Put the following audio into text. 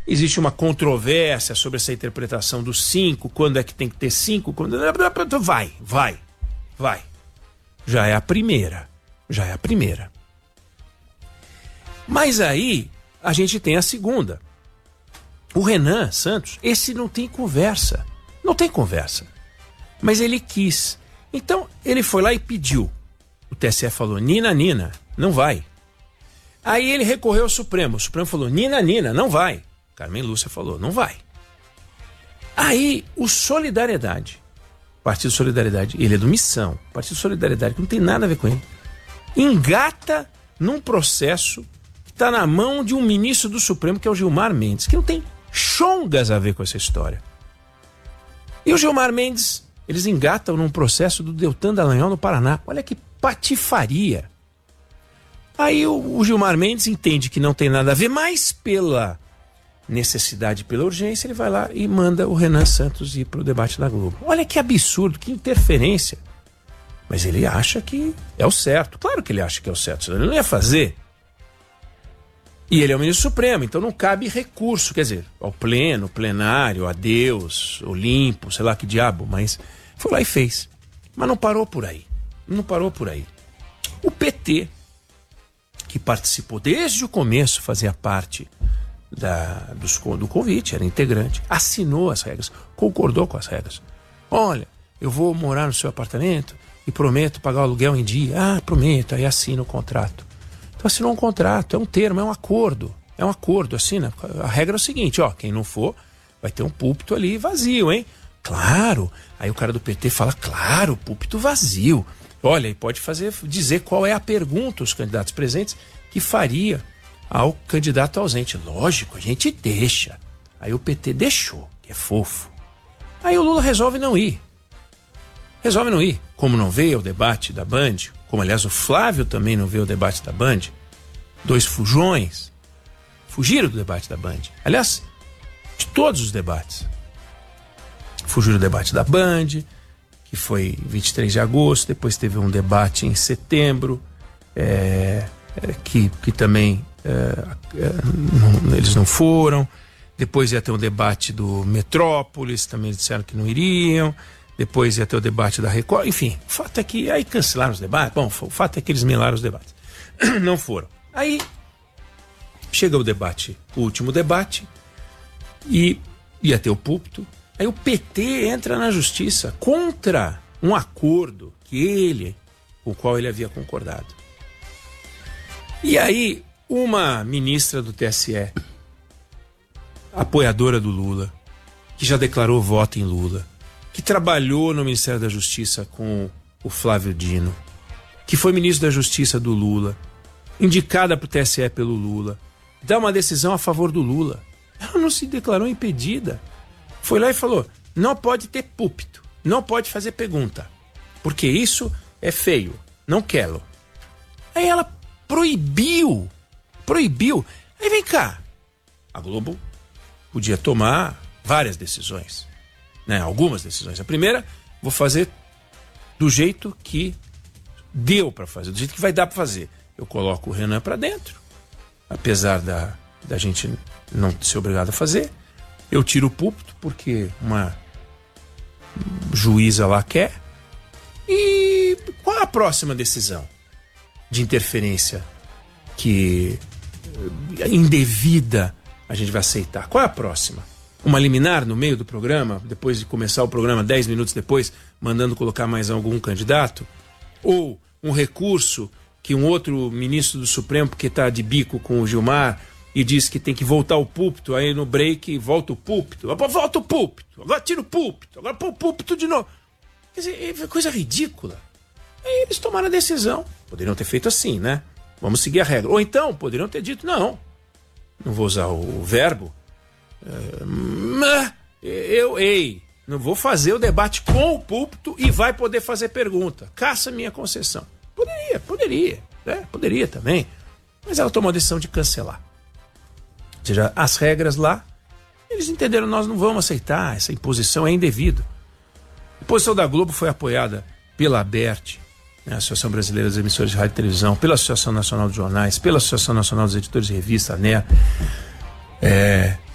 Existe uma controvérsia sobre essa interpretação dos 5, quando é que tem que ter 5, quando... Vai. Já é a primeira. Mas aí, a gente tem a segunda. O Renan Santos, esse não tem conversa. Mas ele quis. Então, ele foi lá e pediu. O TSE falou, Nina, não vai. Aí ele recorreu ao Supremo. O Supremo falou, Nina, não vai. Carmen Lúcia falou, não vai. Aí, o Solidariedade, Partido Solidariedade, ele é do Missão, Partido Solidariedade, que não tem nada a ver com ele, engata num processo que está na mão de um ministro do Supremo, que é o Gilmar Mendes, que não tem chongas a ver com essa história. E o Gilmar Mendes, eles engatam num processo do Deltan Dallagnol no Paraná. Olha que patifaria. Aí o Gilmar Mendes entende que não tem nada a ver, mas pela necessidade, pela urgência, ele vai lá e manda o Renan Santos ir para o debate da Globo. Olha que absurdo, que interferência. Mas ele acha que é o certo. Claro que ele acha que é o certo, senão ele não ia fazer. E ele é o ministro Supremo, então não cabe recurso, quer dizer, ao pleno, plenário, a Deus, Olimpo, sei lá que diabo, mas foi lá e fez. Mas não parou por aí. O PT, que participou desde o começo, fazia parte do convite, era integrante, assinou as regras, concordou com as regras. Olha, eu vou morar no seu apartamento e prometo pagar o aluguel em dia. Ah, prometo, aí assina o contrato. Então assinou um contrato, é um termo, é um acordo, assina. A regra é o seguinte, ó, quem não for vai ter um púlpito ali vazio, hein? Claro. Aí o cara do PT fala, claro, púlpito vazio. Olha, e pode dizer qual é a pergunta os candidatos presentes que faria ao candidato ausente. Lógico, a gente deixa. Aí o PT deixou, que é fofo. Aí o Lula resolve não ir. Como não veio ao debate da Band, como aliás o Flávio também não veio ao debate da Band, dois fujões fugiram do debate da Band. Aliás, de todos os debates. Fugiram do debate da Band, que foi 23 de agosto, depois teve um debate em setembro, que também eles não foram. Depois ia ter um debate do Metrópolis, também disseram que não iriam. Depois ia ter o debate da Record. Enfim, o fato é que aí cancelaram os debates. Bom, o fato é que eles melaram os debates. Não foram. Aí chega o último debate, e ia ter o púlpito. Aí o PT entra na justiça contra um acordo com o qual ele havia concordado. E aí uma ministra do TSE, apoiadora do Lula, que já declarou voto em Lula, que trabalhou no Ministério da Justiça com o Flávio Dino, que foi ministro da Justiça do Lula, indicada para o TSE pelo Lula, dá uma decisão a favor do Lula. Ela não se declarou impedida. Foi lá e falou, não pode ter púlpito, não pode fazer pergunta, porque isso é feio, não quero. Aí ela proibiu. Aí vem cá, a Globo podia tomar várias decisões, né? Algumas decisões. A primeira, vou fazer do jeito que deu para fazer, do jeito que vai dar para fazer. Eu coloco o Renan para dentro, apesar da gente não ser obrigado a fazer. Eu tiro o púlpito porque uma juíza lá quer. E qual a próxima decisão de interferência que indevida a gente vai aceitar? Qual é a próxima? Uma liminar no meio do programa, depois de começar o programa 10 minutos depois, mandando colocar mais algum candidato? Ou um recurso que um outro ministro do Supremo, que está de bico com o Gilmar, e diz que tem que voltar o púlpito, aí no break volta o púlpito, agora tira o púlpito, agora põe o púlpito de novo. Quer dizer, é coisa ridícula. Aí eles tomaram a decisão. Poderiam ter feito assim, né? Vamos seguir a regra. Ou então, poderiam ter dito, não vou usar o verbo, não vou fazer o debate com o púlpito e vai poder fazer pergunta. Caça minha concessão. Poderia também. Mas ela tomou a decisão de cancelar. Ou seja, as regras lá, eles entenderam, nós não vamos aceitar, essa imposição é indevida. A posição da Globo foi apoiada pela ABERT, né, a Associação Brasileira das Emissoras de Rádio e Televisão, pela Associação Nacional de Jornais, pela Associação Nacional dos Editores de Revista, a ANER,